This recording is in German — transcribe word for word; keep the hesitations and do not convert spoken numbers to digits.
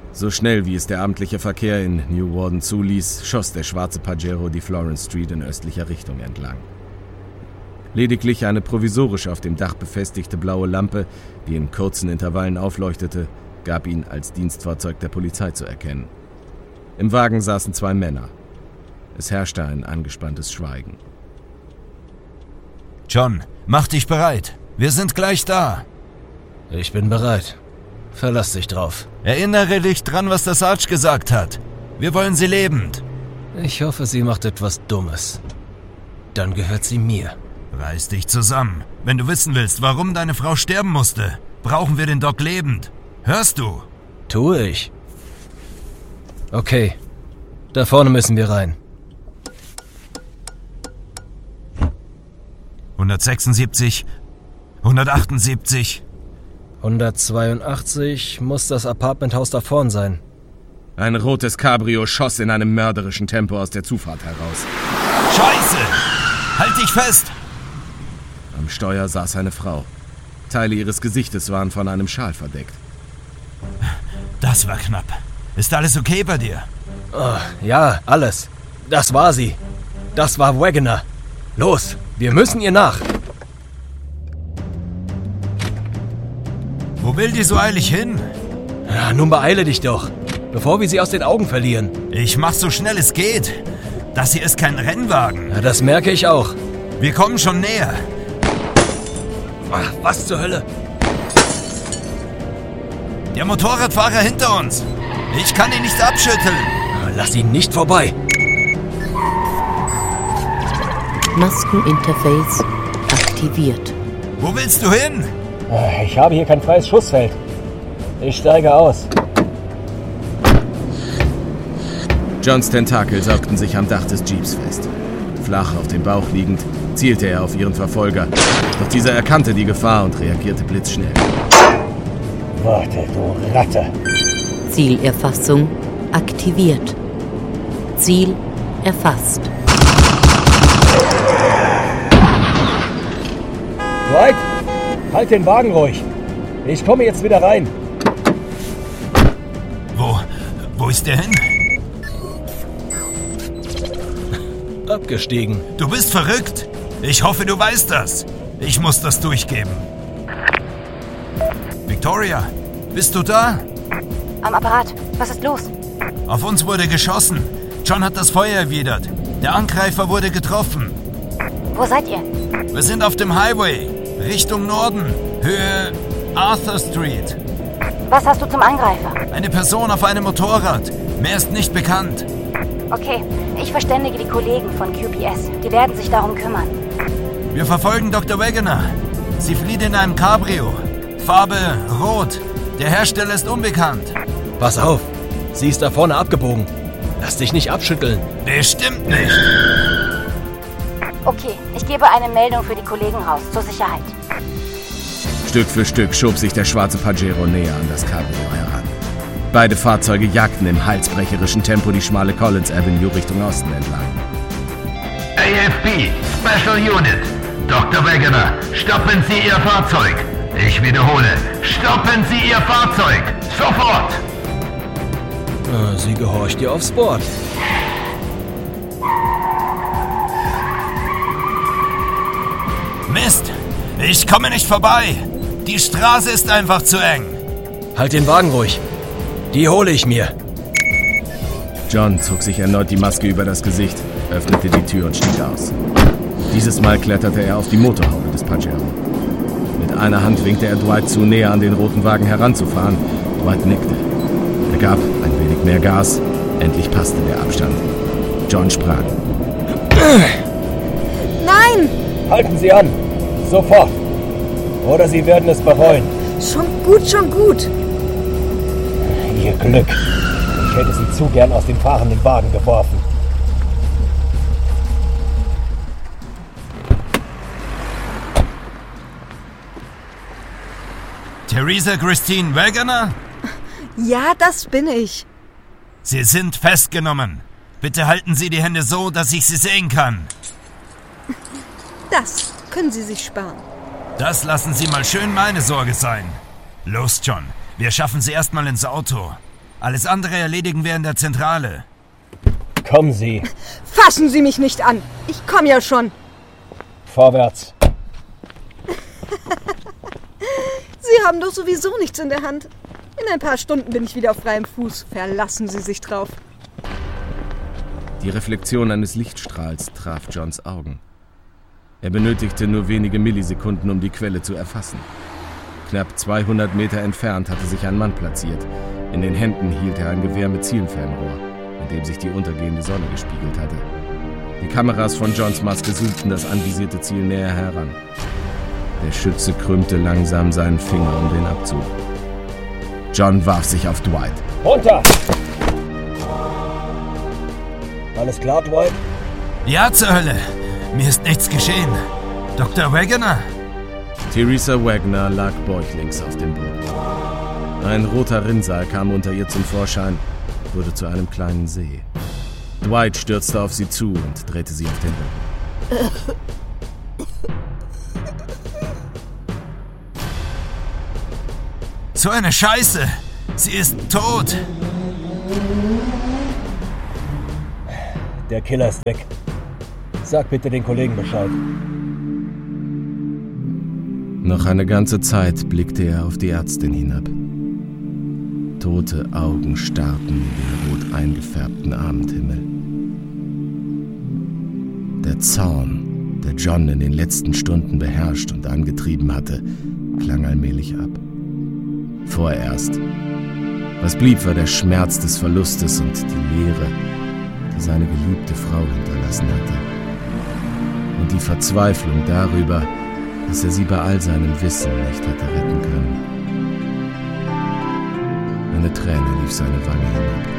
So schnell wie es der abendliche Verkehr in New Warden zuließ, schoss der schwarze Pajero die Florence Street in östlicher Richtung entlang. Lediglich eine provisorisch auf dem Dach befestigte blaue Lampe, die in kurzen Intervallen aufleuchtete, gab ihn als Dienstfahrzeug der Polizei zu erkennen. Im Wagen saßen zwei Männer. Es herrschte ein angespanntes Schweigen. John, mach dich bereit. Wir sind gleich da. Ich bin bereit. Verlass dich drauf. Erinnere dich dran, was der Sarge gesagt hat. Wir wollen sie lebend. Ich hoffe, sie macht etwas Dummes. Dann gehört sie mir. Reiß dich zusammen. Wenn du wissen willst, warum deine Frau sterben musste, brauchen wir den Doc lebend. Hörst du? Tue ich. Okay. Da vorne müssen wir rein. hundertsechsundsiebzig, hundertachtundsiebzig. hundertzweiundachtzig muss das Apartmenthaus da vorn sein. Ein rotes Cabrio schoss in einem mörderischen Tempo aus der Zufahrt heraus. Scheiße! Halt dich fest! Am Steuer saß eine Frau. Teile ihres Gesichtes waren von einem Schal verdeckt. Das war knapp. Ist alles okay bei dir? Oh, ja, alles. Das war sie. Das war Wagoner. Los, wir müssen ihr nach. Wo will die so eilig hin? Ja, nun beeile dich doch, bevor wir sie aus den Augen verlieren. Ich mach's so schnell es geht. Das hier ist kein Rennwagen. Ja, das merke ich auch. Wir kommen schon näher. Ach, was zur Hölle? Der Motorradfahrer hinter uns. Ich kann ihn nicht abschütteln. Lass ihn nicht vorbei. Maskeninterface aktiviert. Wo willst du hin? Ich habe hier kein freies Schussfeld. Ich steige aus. Johns Tentakel saugten sich am Dach des Jeeps fest. Flach auf dem Bauch liegend, zielte er auf ihren Verfolger. Doch dieser erkannte die Gefahr und reagierte blitzschnell. Warte, du Ratte. Zielerfassung aktiviert. Ziel erfasst. Dwight, halt den Wagen ruhig. Ich komme jetzt wieder rein. Wo, wo ist der hin? Abgestiegen. Du bist verrückt. Ich hoffe, du weißt das. Ich muss das durchgeben. Victoria, bist du da? Am Apparat. Was ist los? Auf uns wurde geschossen. John hat das Feuer erwidert. Der Angreifer wurde getroffen. Wo seid ihr? Wir sind auf dem Highway. Richtung Norden. Höhe Arthur Street. Was hast du zum Angreifer? Eine Person auf einem Motorrad. Mehr ist nicht bekannt. Okay, ich verständige die Kollegen von Q P S. Die werden sich darum kümmern. Wir verfolgen Doktor Wagoner. Sie flieht in einem Cabrio. Farbe rot. Der Hersteller ist unbekannt. Pass auf, sie ist da vorne abgebogen. Lass dich nicht abschütteln. Bestimmt nicht. Okay, ich gebe eine Meldung für die Kollegen raus, zur Sicherheit. Stück für Stück schob sich der schwarze Pajero näher an das Cabrio heran. Beide Fahrzeuge jagten im halsbrecherischen Tempo die schmale Collins Avenue Richtung Osten entlang. A F B, Special Unit. Doktor Wagoner, stoppen Sie Ihr Fahrzeug. Ich wiederhole, stoppen Sie Ihr Fahrzeug. Sofort! Sie gehorcht dir aufs Wort. Mist! Ich komme nicht vorbei! Die Straße ist einfach zu eng! Halt den Wagen ruhig. Die hole ich mir. John zog sich erneut die Maske über das Gesicht, öffnete die Tür und stieg aus. Dieses Mal kletterte er auf die Motorhaube des Pajero. Mit einer Hand winkte er Dwight zu, näher an den roten Wagen heranzufahren. Dwight nickte. Er gab ein wenig mehr Gas. Endlich passte der Abstand. John sprang. Nein! Halten Sie an! Sofort! Oder Sie werden es bereuen. Schon gut, schon gut. Ihr Glück. Ich hätte Sie zu gern aus dem fahrenden Wagen geworfen. Theresa Christine Wagoner? Ja, das bin ich. Sie sind festgenommen. Bitte halten Sie die Hände so, dass ich Sie sehen kann. Das können Sie sich sparen. Das lassen Sie mal schön meine Sorge sein. Los, John. Wir schaffen Sie erstmal ins Auto. Alles andere erledigen wir in der Zentrale. Kommen Sie. Fassen Sie mich nicht an. Ich komme ja schon. Vorwärts. Sie haben doch sowieso nichts in der Hand. In ein paar Stunden bin ich wieder auf freiem Fuß. Verlassen Sie sich drauf. Die Reflexion eines Lichtstrahls traf Johns Augen. Er benötigte nur wenige Millisekunden, um die Quelle zu erfassen. Knapp zweihundert Meter entfernt hatte sich ein Mann platziert. In den Händen hielt er ein Gewehr mit Zielfernrohr, in dem sich die untergehende Sonne gespiegelt hatte. Die Kameras von Johns Maske zoomten das anvisierte Ziel näher heran. Der Schütze krümmte langsam seinen Finger um den Abzug. John warf sich auf Dwight. Runter! Alles klar, Dwight? Ja, zur Hölle. Mir ist nichts geschehen. Doktor Wegener? Theresa Wagner lag bäuchlings auf dem Boden. Ein roter Rinnsal kam unter ihr zum Vorschein, wurde zu einem kleinen See. Dwight stürzte auf sie zu und drehte sie auf den Rücken. So eine Scheiße! Sie ist tot! Der Killer ist weg. Sag bitte den Kollegen Bescheid. Noch eine ganze Zeit blickte er auf die Ärztin hinab. Tote Augen starrten in den rot eingefärbten Abendhimmel. Der Zorn, der John in den letzten Stunden beherrscht und angetrieben hatte, klang allmählich ab. Vorerst. Was blieb, war der Schmerz des Verlustes und die Leere, die seine geliebte Frau hinterlassen hatte. Und die Verzweiflung darüber, dass er sie bei all seinem Wissen nicht hätte retten können. Eine Träne lief seine Wange hinab.